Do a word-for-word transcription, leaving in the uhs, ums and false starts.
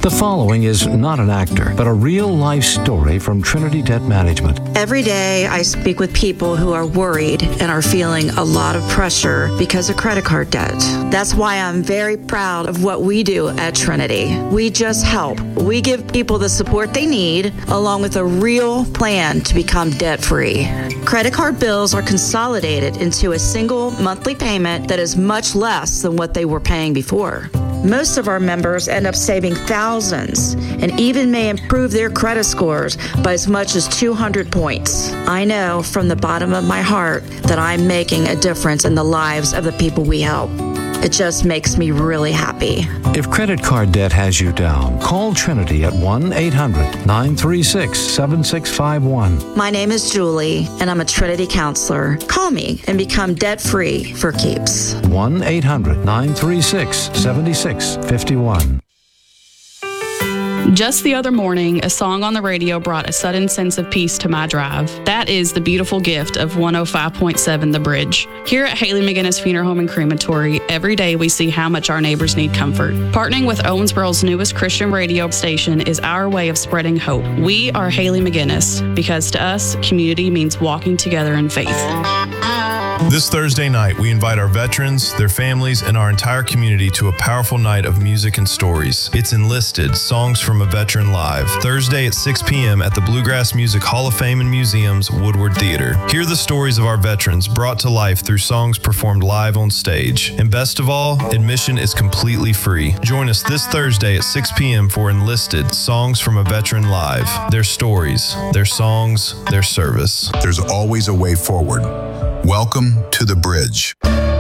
The following is not an actor, but a real-life story from Trinity Debt Management. Every day I speak with people who are worried and are feeling a lot of pressure because of credit card debt. That's why I'm very proud of what we do at Trinity. We just help. We give people the support they need, along with a real plan to become debt-free. Credit card bills are consolidated into a single monthly payment that is much less than what they were paying before. Most of our members end up saving thousands and even may improve their credit scores by as much as two hundred points. I know from the bottom of my heart that I'm making a difference in the lives of the people we help. It just makes me really happy. If credit card debt has you down, call Trinity at one eight hundred nine three six seven six five one. My name is Julie, and I'm a Trinity counselor. Call me and become debt-free for keeps. one eight hundred nine three six seven six five one. Just the other morning, a song on the radio brought a sudden sense of peace to my drive. That is the beautiful gift of one oh five point seven The Bridge. Here at Haley McGinnis Funeral Home and Crematory, every day we see how much our neighbors need comfort. Partnering with Owensboro's newest Christian radio station is our way of spreading hope. We are Haley McGinnis, because to us, community means walking together in faith. This Thursday night, we invite our veterans, their families, and our entire community to a powerful night of music and stories. It's Enlisted, Songs from a Veteran Live, Thursday at six p.m. at the Bluegrass Music Hall of Fame and Museum's Woodward Theater. Hear the stories of our veterans brought to life through songs performed live on stage. And best of all, admission is completely free. Join us this Thursday at six p.m. for Enlisted, Songs from a Veteran Live. Their stories, their songs, their service. There's always a way forward. Welcome to The Bridge.